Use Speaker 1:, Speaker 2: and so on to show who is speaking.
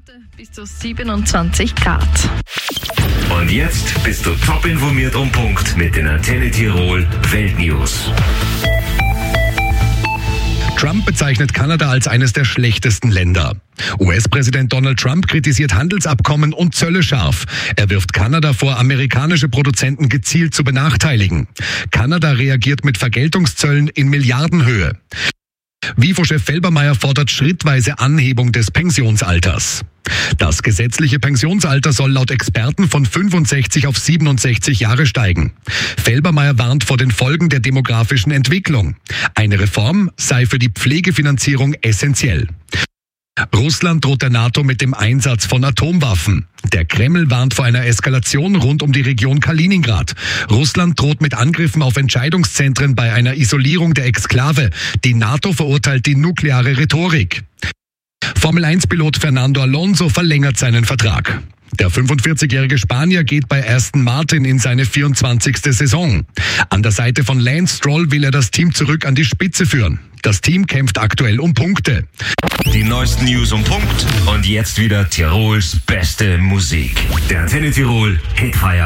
Speaker 1: Bis zu 27 Grad.
Speaker 2: Und jetzt bist du top informiert um Punkt mit den Antenne Tirol Weltnews.
Speaker 3: Trump bezeichnet Kanada als eines der schlechtesten Länder. US-Präsident Donald Trump kritisiert Handelsabkommen und Zölle scharf. Er wirft Kanada vor, amerikanische Produzenten gezielt zu benachteiligen. Kanada reagiert mit Vergeltungszöllen in Milliardenhöhe. WIFO-Chef Felbermayr fordert schrittweise Anhebung des Pensionsalters. Das gesetzliche Pensionsalter soll laut Experten von 65 auf 67 Jahre steigen. Felbermayr warnt vor den Folgen der demografischen Entwicklung. Eine Reform sei für die Pflegefinanzierung essentiell. Russland droht der NATO mit dem Einsatz von Atomwaffen. Der Kreml warnt vor einer Eskalation rund um die Region Kaliningrad. Russland droht mit Angriffen auf Entscheidungszentren bei einer Isolierung der Exklave. Die NATO verurteilt die nukleare Rhetorik. Formel-1-Pilot Fernando Alonso verlängert seinen Vertrag. Der 45-jährige Spanier geht bei Aston Martin in seine 24. Saison. An der Seite von Lance Stroll will er das Team zurück an die Spitze führen. Das Team kämpft aktuell um Punkte.
Speaker 2: Die neuesten News um Punkt und jetzt wieder Tirols beste Musik. Der Antenne Tirol Hitfeier.